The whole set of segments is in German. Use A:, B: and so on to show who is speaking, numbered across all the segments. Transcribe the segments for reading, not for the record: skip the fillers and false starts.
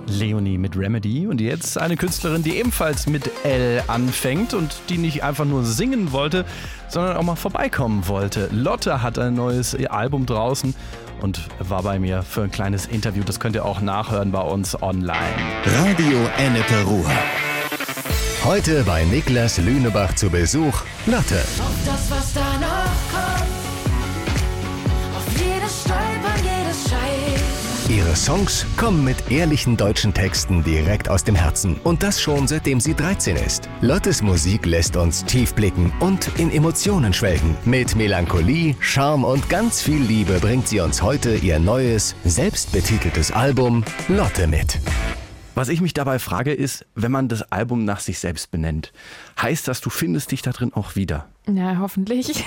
A: Leonie mit Remedy und jetzt eine Künstlerin, die ebenfalls mit L anfängt und die nicht einfach nur singen wollte, sondern auch mal vorbeikommen wollte. Lotte hat ein neues Album draußen und war bei mir für ein kleines Interview. Das könnt ihr auch nachhören bei uns online.
B: Radio Ennepe Ruhr. Heute bei Niklas Lünebach zu Besuch Lotte.
C: Auf das, was danach kommt, auf jedes Stolpern, jedes Scheitern.
B: Ihre Songs kommen mit ehrlichen deutschen Texten direkt aus dem Herzen. Und das schon seitdem sie 13 ist. Lottes Musik lässt uns tief blicken und in Emotionen schwelgen. Mit Melancholie, Charme und ganz viel Liebe bringt sie uns heute ihr neues, selbstbetiteltes Album Lotte mit.
A: Was ich mich dabei frage ist, wenn man das Album nach sich selbst benennt, heißt das, du findest dich da drin auch wieder?
D: Ja, hoffentlich.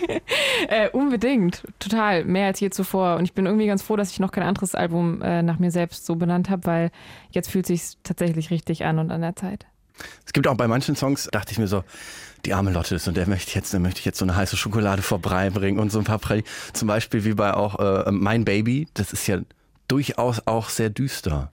D: Unbedingt. Total. Mehr als je zuvor. Und ich bin irgendwie ganz froh, dass ich noch kein anderes Album nach mir selbst so benannt habe, weil jetzt fühlt es sich tatsächlich richtig an und an der Zeit.
A: Es gibt auch bei manchen Songs, dachte ich mir so, die arme Lotte ist und der möchte ich jetzt so eine heiße Schokolade vorbeibringen und so ein paar zum Beispiel wie bei auch Mein Baby, das ist ja durchaus auch sehr düster.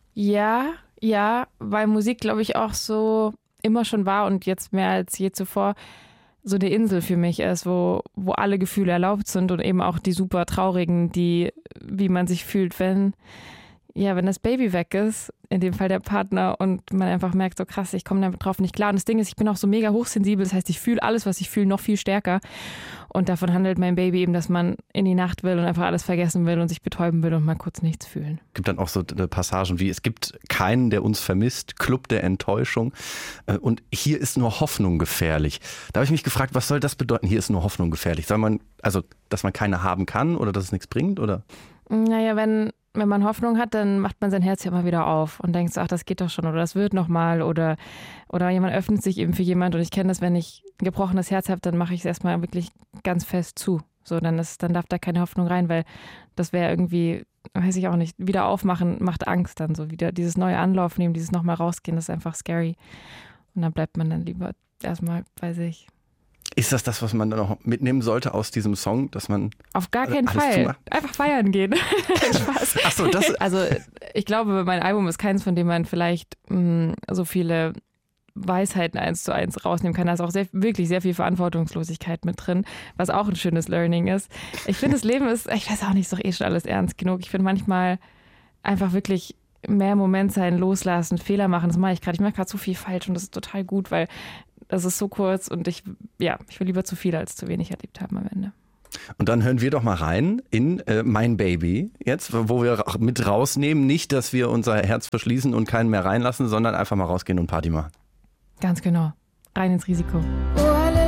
D: Ja, weil Musik, glaube ich, auch so immer schon war und jetzt mehr als je zuvor so eine Insel für mich ist, wo alle Gefühle erlaubt sind und eben auch die super traurigen, wie man sich fühlt, wenn das Baby weg ist, in dem Fall der Partner und man einfach merkt, so krass, ich komme damit drauf nicht klar. Und das Ding ist, ich bin auch so mega hochsensibel, das heißt, ich fühle alles, was ich fühle, noch viel stärker. Und davon handelt Mein Baby eben, dass man in die Nacht will und einfach alles vergessen will und sich betäuben will und mal kurz nichts fühlen.
A: Es gibt dann auch so Passagen wie, es gibt keinen, der uns vermisst, Club der Enttäuschung und hier ist nur Hoffnung gefährlich. Da habe ich mich gefragt, was soll das bedeuten, hier ist nur Hoffnung gefährlich? Soll man, also, dass man keine haben kann oder dass es nichts bringt, oder?
D: Naja, wenn man Hoffnung hat, dann macht man sein Herz ja immer wieder auf und denkt, ach, das geht doch schon oder das wird nochmal oder jemand öffnet sich eben für jemand und ich kenne das, wenn ich ein gebrochenes Herz habe, dann mache ich es erstmal wirklich ganz fest zu. So, dann darf da keine Hoffnung rein, weil das wäre irgendwie, weiß ich auch nicht, wieder aufmachen macht Angst dann so, wieder dieses neue Anlauf nehmen, dieses nochmal rausgehen, das ist einfach scary und dann bleibt man dann lieber erstmal bei sich.
A: Ist das, was man dann auch mitnehmen sollte aus diesem Song, dass man
D: auf gar keinen Fall einfach feiern gehen. Spaß.
A: Ach so, das
D: also ich glaube, mein Album ist keins, von dem man vielleicht so viele Weisheiten 1:1 rausnehmen kann. Da ist auch wirklich sehr viel Verantwortungslosigkeit mit drin, was auch ein schönes Learning ist. Ich finde, das Leben ist, ich weiß auch nicht, ist doch schon alles ernst genug. Ich finde manchmal einfach wirklich mehr Moment sein, loslassen, Fehler machen. Das mache ich gerade. Ich mache gerade so viel falsch und das ist total gut, weil das ist so kurz und ich will lieber zu viel als zu wenig erlebt haben am Ende.
A: Und dann hören wir doch mal rein in Mein Baby jetzt, wo wir auch mit rausnehmen, nicht, dass wir unser Herz verschließen und keinen mehr reinlassen, sondern einfach mal rausgehen und Party machen.
D: Ganz genau. Rein ins Risiko.